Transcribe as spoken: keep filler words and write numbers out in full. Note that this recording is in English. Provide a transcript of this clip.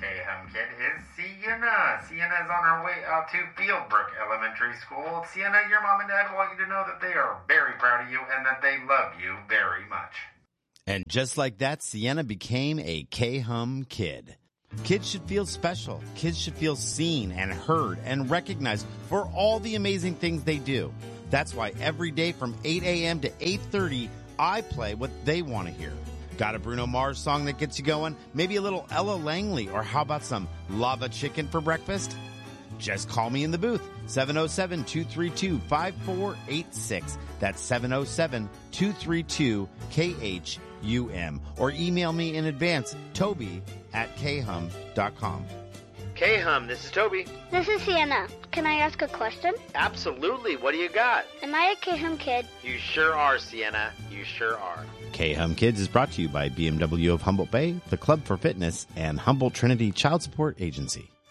K-Hum Kid is Sienna. Sienna is on her way out to Fieldbrook Elementary School. Sienna, your mom and dad want you to know that they are very proud of you and that they love you very much. And just like that, Sienna became a K-Hum Kid. Kids should feel special. Kids should feel seen and heard and recognized for all the amazing things they do. That's why every day from eight a.m. to eight thirty, I play what they want to hear. Got a Bruno Mars song that gets you going? Maybe a little Ella Langley, or how about some lava chicken for breakfast? Just call me in the booth, seven oh seven, two three two, five four eight six. That's seven oh seven, two three two, K H U M. Or email me in advance, Toby at K Hum dot com. K-Hum, this is Toby. This is Sienna. Can I ask a question? Absolutely. What do you got? Am I a K-Hum Kid? You sure are, Sienna. You sure are. K-Hum Kids is brought to you by B M W of Humboldt Bay, the Club for Fitness, and Humboldt Trinity Child Support Agency.